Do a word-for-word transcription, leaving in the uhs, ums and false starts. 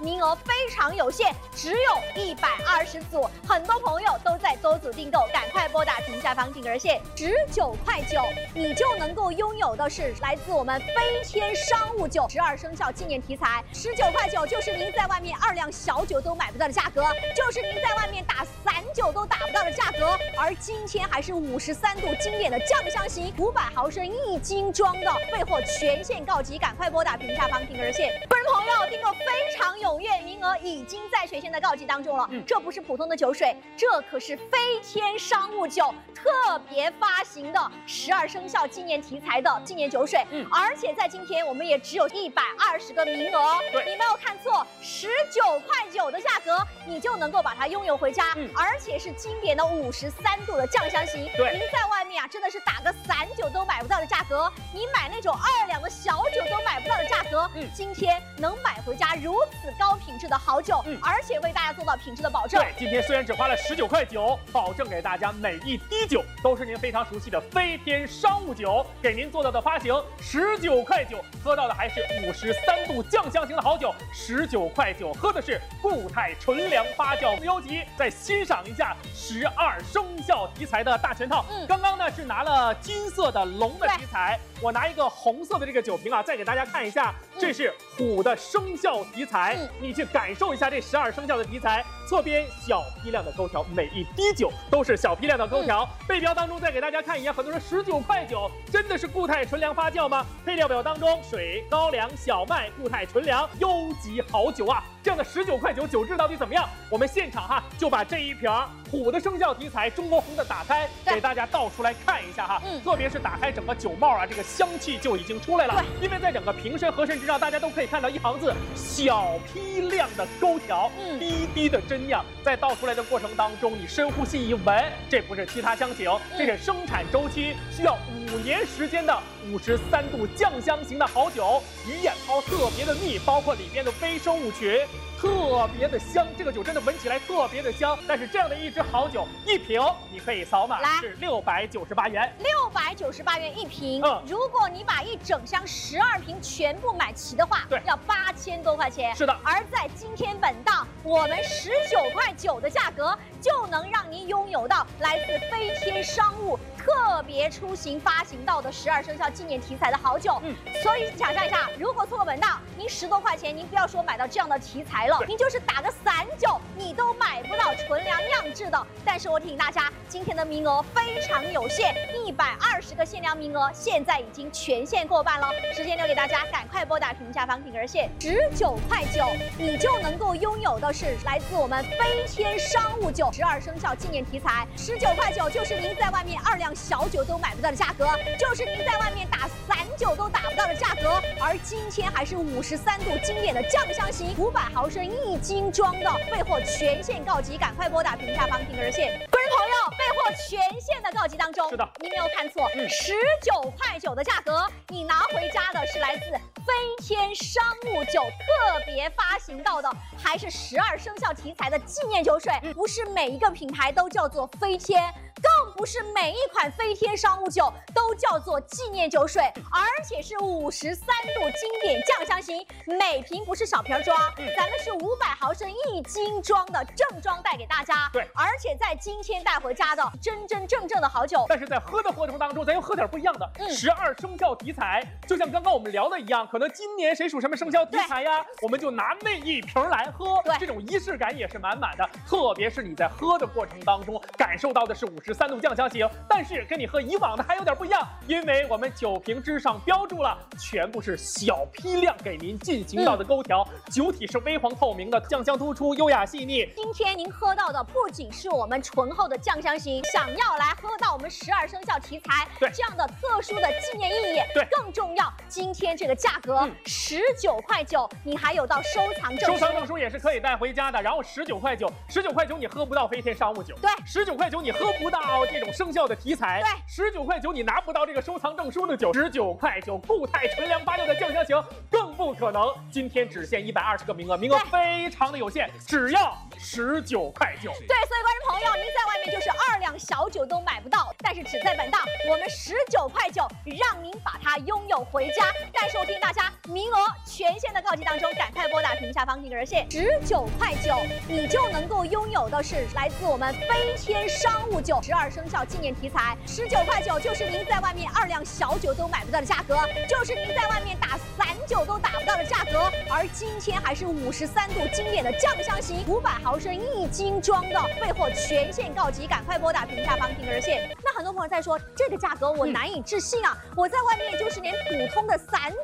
名额非常有限，只有一百二十组，很多朋友都在多组订购，赶快拨打屏下方订热线，十九块九，你就能够拥有的是来自我们飞天商务酒十二生肖纪念题材，十九块九就是您在外面二两小酒都买不到的价格，就是您在外面打散酒都打不到的价格，而今天还是五十三度经典的酱香型五百毫升一斤装的，备货全线告急，赶快拨打屏下方订热线。个人朋友订购非常踊跃，名额已经在全线的告急当中了。嗯、这不是普通的酒水，这可是飞天商务酒特别发行的十二生肖纪念题材的纪念酒水。嗯，而且在今天我们也只有一百二十个名额，对，你没有看错，十九块九的价格你就能够把它拥有回家，嗯、而且是经典的五十三度的酱香型。对，您在外面啊真的是打个散酒都买不到的价格，你买那种二两的小酒都买不到的价格，嗯，今天能买回家如此高品质的好酒，嗯，而且为大家做到品质的保证。 对，今天虽然只花了十九块九，保证给大家每一滴酒都是您非常熟悉的飞天商务酒，给您做到的发行十九块九，喝到的还是五十三度酱香型的好酒，十九块九喝的是固态纯粮发酵自由基。再欣赏一下十二生肖题材的大全套。嗯，刚刚呢是拿了金色的龙的题材，我拿一个红色的这个酒瓶啊，再给大家看一下，这是虎的生肖题材，嗯、你去感受一下这十二生肖的题材。侧边小批量的勾条，每一滴酒都是小批量的勾条。嗯、背标当中再给大家看一眼，很多人十九块九，真的是固态纯粮发酵吗？配料表当中，水、高粱、小麦、固态纯粮，优级好酒啊！这样的十九块九酒质到底怎么样？我们现场哈就把这一瓶虎的生肖题材中国红的打开，给大家倒出来看一下哈。嗯，特别是打开整个酒帽啊，这个香气就已经出来了。因为在整个瓶身盒身之上，大家都可以看到一行字：小批量的勾条，嗯，滴滴的真酿。在倒出来的过程当中，你深呼吸一闻，这不是其他香型，这是生产周期需要五年时间的五十三度酱香型的好酒，鱼眼泡特别的密，包括里面的微生物群。特别的香，这个酒真的闻起来特别的香。但是这样的一支好酒，一瓶你可以扫码是六百九十八元， 六百九十八元一瓶。嗯，如果你把一整箱十二瓶全部买齐的话，对，要八千多块钱。 是的， 而在今天本档，我们十九块九的价格就能让您拥有到来自飞天商务特别出行发行到的十二生肖纪念题材的好酒。嗯，所以想象一下，如果错过本档，您十多块钱，您不要说买到这样的题材了。您就是打个散酒，你都买不到纯粮酿制的。但是我提醒大家，今天的名额非常有限，一百二十个限量名额，现在已经全线过半了。时间留给大家，赶快拨打屏下方订热线，十九块九，你就能够拥有的是来自我们飞天商务酒十二生肖纪念题材，十九块九就是您在外面二两小酒都买不到的价格，就是您在外面打散酒都打不到的价格。而今天还是五十三度经典的酱香型五百毫升一斤装的，备货全线告急，赶快拨打屏下方订热线。个人朋友，备货全线的告急当中，是的，你没有看错，十九块九的价格，你拿回家的是来自飞天商务酒特别发行到的，还是十二生肖题材的纪念酒水。嗯、不是每一个品牌都叫做飞天。更不是每一款飞天商务酒都叫做纪念酒水，而且是五十三度经典酱香型，每瓶不是小瓶装，嗯、咱们是五百毫升一斤装的正装带给大家。对，而且在今天带回家的真真正正的好酒。 但是在喝的过程当中，咱又喝点不一样的。十二生肖题材，就像刚刚我们聊的一样，可能今年谁属什么生肖题材呀，我们就拿那一瓶来喝。对，这种仪式感也是满满的。特别是你在喝的过程当中，感受到的是五十三度酱香型，但是跟你喝以往的还有点不一样，因为我们酒瓶之上标注了全部是小批量给您进行到的勾条，嗯、酒体是微黄透明的，酱香突出，优雅细腻。 今天您喝到的不仅是我们醇厚的酱香型，想要来喝到我们十二生肖题材这样的特殊的纪念意义，对，更重要，今天这个价格十九块九，你还有到收藏证书， 收藏证书也是可以带回家的。然后十九块九，十九块九你喝不到飞天商务酒，对，十九块九你喝不到到这种生肖的题材。 对， 十九块九你拿不到这个收藏证书的酒，十九块九固态纯粮八六的酱香型更不可能。今天只限一百二十个名额，名额非常的有限，只要十九块九。 对，所以观众朋友，您在外面就是二两小酒都买不到，但是只在本档，我们十九块九让您把它拥有回家。但是我提醒大家，名额全线的告急当中，赶快拨打屏幕下方这个热线，十九块九你就能够拥有的是来自我们飞天商务酒十二生肖纪念题材，十九块九就是您在外面二两小酒都买不到的价格，就是您在外面打散酒都打不到的价格。而今天还是五十三度经典的酱香型五百毫升一斤装的，备货全线告急，赶快拨打屏幕下方听热线。那很多朋友在说这个价格我难以置信啊，嗯、我在外面就是连普通的散